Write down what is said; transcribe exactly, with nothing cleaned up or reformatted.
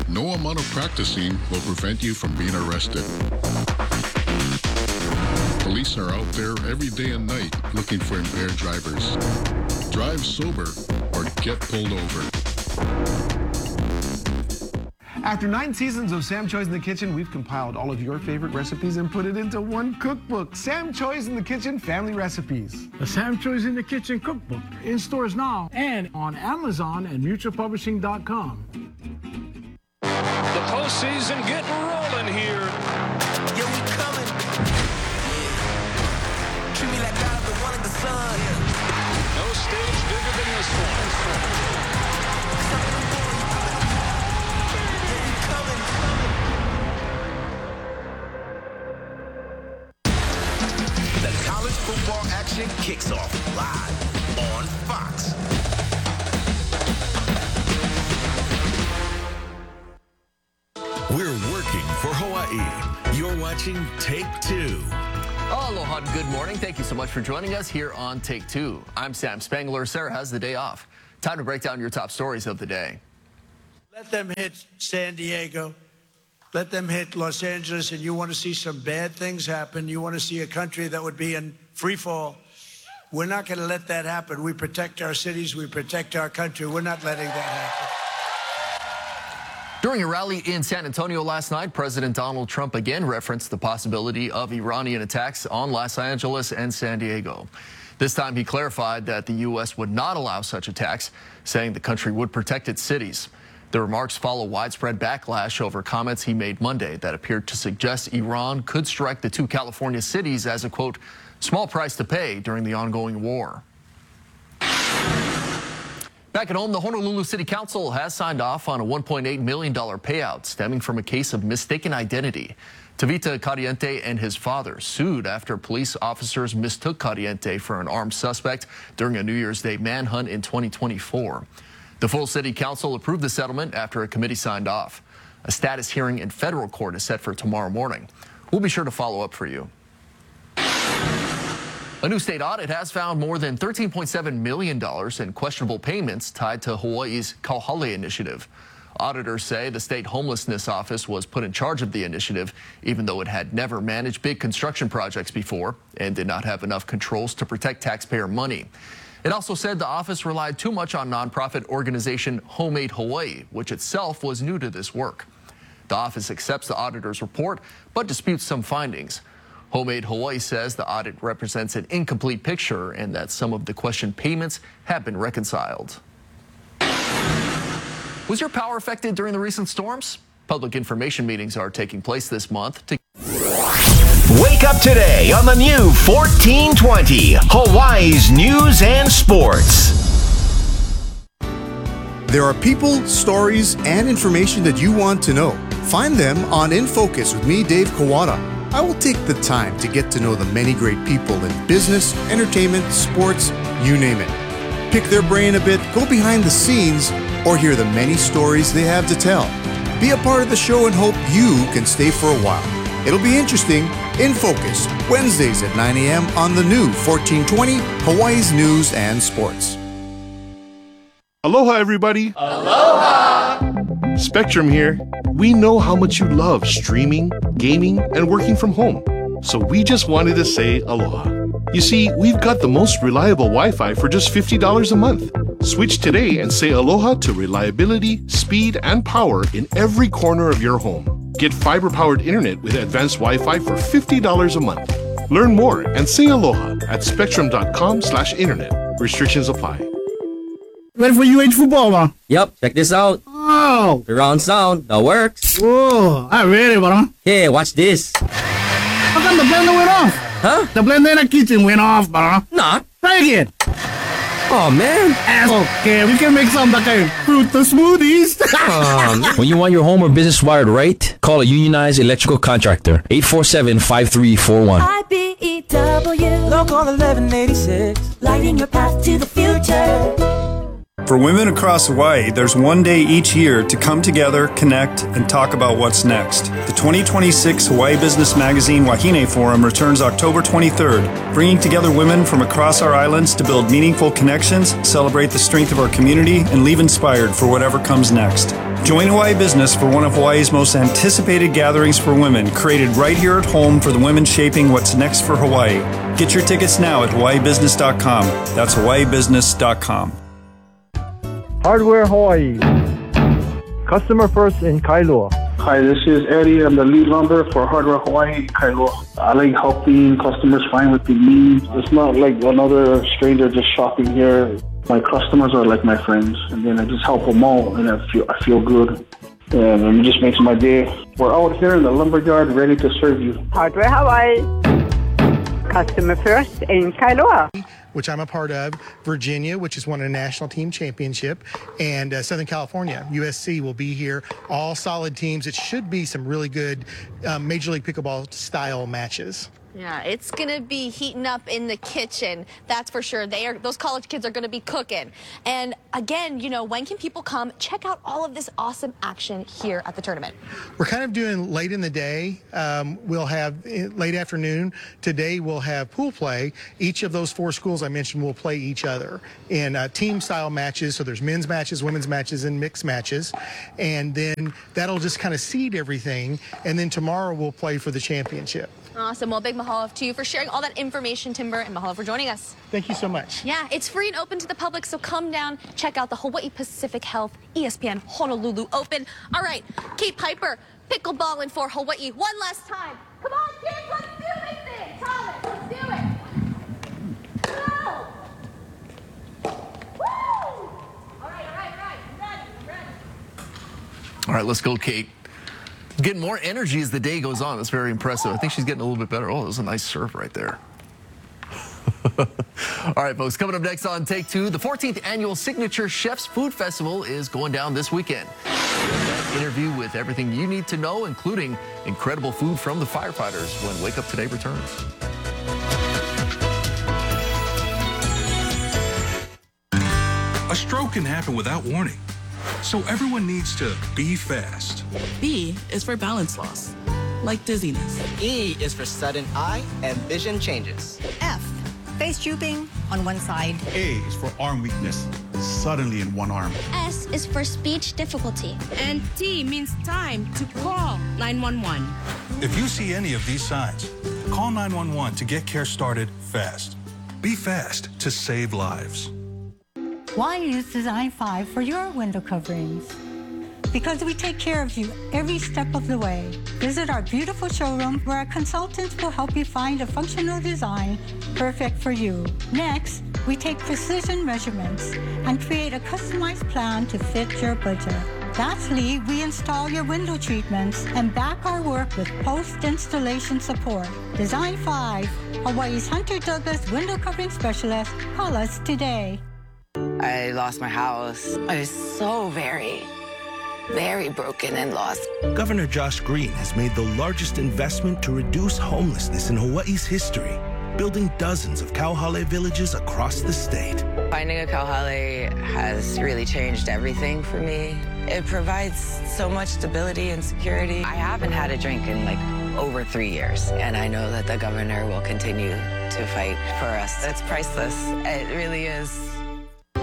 No amount of practicing will prevent you from being arrested. Police are out there every day and night looking for impaired drivers. Drive sober or get pulled over. After nine seasons of Sam Choi's in the Kitchen, we've compiled all of your favorite recipes and put it into one cookbook. Sam Choi's in the Kitchen Family Recipes. The Sam Choi's in the Kitchen cookbook, in stores now and on Amazon and mutual publishing dot com. The postseason getting rolling here. Yeah, we coming. Treat me like I'm the one in the sun. No stage bigger than this one. College football action kicks off live on Fox. We're working for Hawaii. You're watching Take Two. Aloha and good morning. Thank you so much for joining us here on Take Two. I'm Sam Spangler. Sarah has the day off. Time to break down your top stories of the day. Let them hit San Diego. Let them hit Los Angeles, and you want to see some bad things happen. You want to see a country that would be in free fall. We're not going to let that happen. We protect our cities. We protect our country. We're not letting that happen. During a rally in San Antonio last night, President Donald Trump again referenced the possibility of Iranian attacks on Los Angeles and San Diego. This time he clarified that the U S would not allow such attacks, saying the country would protect its cities. The remarks follow widespread backlash over comments he made Monday that appeared to suggest Iran could strike the two California cities as a, quote, small price to pay during the ongoing war. Back at home, the Honolulu City Council has signed off on a one point eight million dollars payout stemming from a case of mistaken identity. Tavita Cariente and his father sued after police officers mistook Cariente for an armed suspect during a New Year's Day manhunt in twenty twenty-four. The full city council approved the settlement after a committee signed off. A status hearing in federal court is set for tomorrow morning. We'll be sure to follow up for you. A new state audit has found more than thirteen point seven million dollars in questionable payments tied to Hawaii's Kauhale initiative. Auditors say the state homelessness office was put in charge of the initiative, even though it had never managed big construction projects before and did not have enough controls to protect taxpayer money. It also said the office relied too much on nonprofit organization Homemade Hawaii, which itself was new to this work. The office accepts the auditor's report, but disputes some findings. Homemade Hawaii says the audit represents an incomplete picture and that some of the questioned payments have been reconciled. Was your power affected during the recent storms? Public information meetings are taking place this month to Wake up today on the new fourteen twenty, Hawaii's News and Sports. There are people, stories, and information that you want to know. Find them on In Focus with me, Dave Kawada. I will take the time to get to know the many great people in business, entertainment, sports, you name it. Pick their brain a bit, go behind the scenes, or hear the many stories they have to tell. Be a part of the show and hope you can stay for a while. It'll be interesting. In Focus, Wednesdays at nine a.m. on the new fourteen twenty, Hawaii's News and Sports. Aloha, everybody. Aloha. Spectrum here. We know how much you love streaming, gaming, and working from home. So we just wanted to say aloha. You see, we've got the most reliable Wi-Fi for just fifty dollars a month. Switch today and say aloha to reliability, speed, and power in every corner of your home. Get fiber-powered internet with advanced Wi-Fi for fifty dollars a month. Learn more and say aloha at spectrum.com slash internet. Restrictions apply. Ready for U H football, man? Yep, check this out. Oh! Surround sound, that works. Whoa, I'm ready, bro. Hey, watch this. How come the blender went off? Huh? The blender in the kitchen went off, bro. Nah. Try again. Oh, man. Okay, we can make some like a fruit the smoothies. um, when you want your home or business wired right, call a unionized electrical contractor. eight four seven, five three four one. I B E W. Local eleven eighty-six. Lighting your path to the future. For women across Hawaii, there's one day each year to come together, connect, and talk about what's next. The twenty twenty-six Hawaii Business Magazine Wahine Forum returns October twenty-third, bringing together women from across our islands to build meaningful connections, celebrate the strength of our community, and leave inspired for whatever comes next. Join Hawaii Business for one of Hawaii's most anticipated gatherings for women, created right here at home for the women shaping what's next for Hawaii. Get your tickets now at hawaii business dot com. That's hawaii business dot com. Hardware Hawaii. Customer first in Kailua. Hi, this is Eddie. I'm the lead lumber for Hardware Hawaii in Kailua. I like helping customers find what they need. It's not like another stranger just shopping here. My customers are like my friends, and then I just help them all, and I feel I feel good, and it just makes my day. We're out here in the lumberyard ready to serve you. Hardware Hawaii. Customer first in Kailua, which I'm a part of, Virginia, which has won a national team championship, and uh, Southern California, U S C will be here. All solid teams. It should be some really good uh, Major League Pickleball style matches. Yeah, it's going to be heating up in the kitchen. That's for sure. They are, those college kids are going to be cooking. And again, you know, when can people come check out all of this awesome action here at the tournament? We're kind of doing late in the day. Um, we'll have late afternoon. Today we'll have pool play. Each of those four schools I mentioned will play each other in uh, team style matches. So there's men's matches, women's matches, and mixed matches. And then that'll just kind of seed everything. And then tomorrow we'll play for the championship. Awesome. Well, big mahalo to you for sharing all that information, Timber, and mahalo for joining us. Thank you so much. Yeah, it's free and open to the public, so come down, check out the Hawaii Pacific Health E S P N Honolulu Open. All right, Kate Piper, pickleballing for Hawaii one last time. Come on, kids, let's do this thing. Thomas, let's do it. Go. Woo! All right, all right, all right. Ready, ready. All right, let's go, Kate. Getting more energy as the day goes on. That's very impressive. I think she's getting a little bit better. Oh, that was a nice serve right there. All right, folks, coming up next on Take Two, the fourteenth Annual Signature Chefs Food Festival is going down this weekend. An interview with everything you need to know, including incredible food from the firefighters when Wake Up Today returns. A stroke can happen without warning, so everyone needs to be fast. B is for balance loss, like dizziness. E is for sudden eye and vision changes. F, face drooping on one side. A is for arm weakness, suddenly in one arm. S is for speech difficulty. And T means time to call nine one one. If you see any of these signs, call nine one one to get care started fast. Be fast to save lives. Why use Design five for your window coverings? Because we take care of you every step of the way. Visit our beautiful showroom where our consultants will help you find a functional design perfect for you. Next, we take precision measurements and create a customized plan to fit your budget. Lastly, we install your window treatments and back our work with post-installation support. Design five, Hawaii's Hunter Douglas window covering specialist. Call us today. I lost my house. I was so very, very broken and lost. Governor Josh Green has made the largest investment to reduce homelessness in Hawaii's history, building dozens of kauhale villages across the state. Finding a kauhale has really changed everything for me. It provides so much stability and security. I haven't had a drink in like over three years, and I know that the governor will continue to fight for us. It's priceless. It really is.